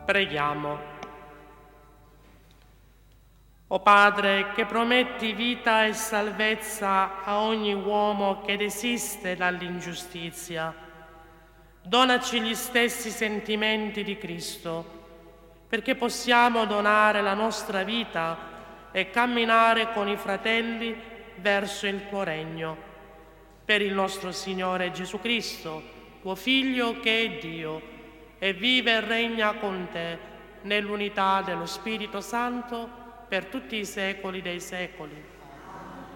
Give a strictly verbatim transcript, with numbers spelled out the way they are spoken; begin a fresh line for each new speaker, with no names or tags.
Preghiamo. O Padre, che prometti vita e salvezza a ogni uomo che desiste dall'ingiustizia, donaci gli stessi sentimenti di Cristo, perché possiamo donare la nostra vita e camminare con i fratelli verso il tuo regno. Per il nostro Signore Gesù Cristo, tuo Figlio che è Dio, e vive e regna con te nell'unità dello Spirito Santo per tutti i secoli dei secoli.